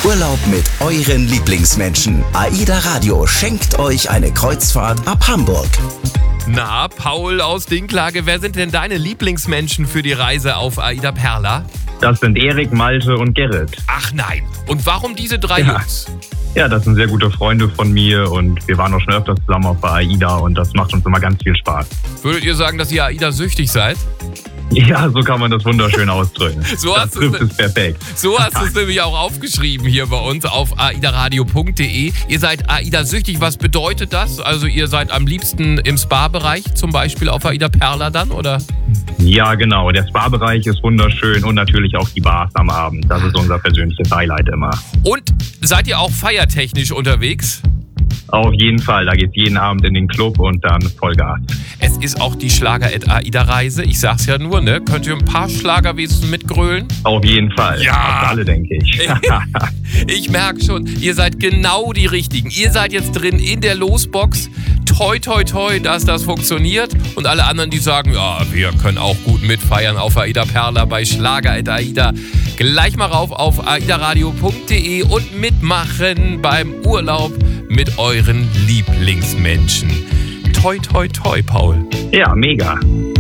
Urlaub mit euren Lieblingsmenschen. AIDA Radio schenkt euch eine Kreuzfahrt ab Hamburg. Na, Paul aus Dinklage, wer sind denn deine Lieblingsmenschen für die Reise auf AIDA Perla? Das sind Erik, Malte und Gerrit. Ach nein, und warum diese drei Jungs? Ja, das sind sehr gute Freunde von mir und wir waren auch schon öfters zusammen auf der AIDA und das macht uns immer ganz viel Spaß. Würdet ihr sagen, dass ihr AIDA-süchtig seid? Ja, so kann man das wunderschön ausdrücken. Das trifft es perfekt. So hast du es nämlich auch aufgeschrieben hier bei uns auf aidaradio.de. Ihr seid AIDA-süchtig, was bedeutet das? Also ihr seid am liebsten im Spa-Bereich, zum Beispiel auf AIDA Perla dann, oder? Ja, genau. Der Spa-Bereich ist wunderschön und natürlich auch die Bars am Abend. Das ist unser persönliches Highlight immer. Und seid ihr auch feiertechnisch unterwegs? Auf jeden Fall, da geht's jeden Abend in den Club und dann Vollgas. Es ist auch die Schlager-AIDA-Reise. Ich sag's ja nur, ne? Könnt ihr ein paar Schlager wenigstens mitgrölen? Auf jeden Fall. Ja. Fast alle, denke ich. Ich merke schon, ihr seid genau die Richtigen. Ihr seid jetzt drin in der Losbox. Toi, toi, toi, dass das funktioniert. Und alle anderen, die sagen, ja, wir können auch gut mitfeiern auf AIDA Perla bei Schlager@AIDA. Gleich mal rauf auf aidaradio.de und mitmachen beim Urlaub mit euren Lieblingsmenschen. Toi, toi, toi, Paul. Ja, mega.